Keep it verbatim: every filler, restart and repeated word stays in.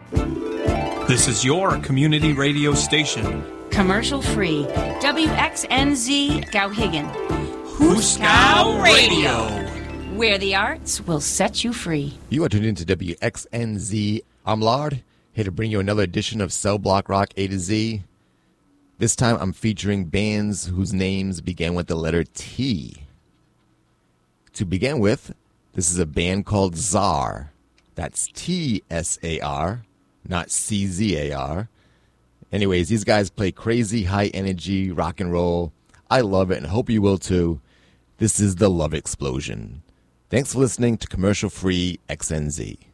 This is your community radio station. Commercial free. W X N Z Gowhigan. Hooskow Radio. Where the arts will set you free. You are tuned into W X N Z. I'm Lard, here to bring you another edition of Cell Block Rock A to Z. This time I'm featuring bands whose names began with the letter T. To begin with, this is a band called Czar. That's T S A R, not C Z A R. Anyways, these guys play crazy, high-energy rock and roll. I love it and hope you will too. This is the Love Explosion. Thanks for listening to Commercial Free X N Z.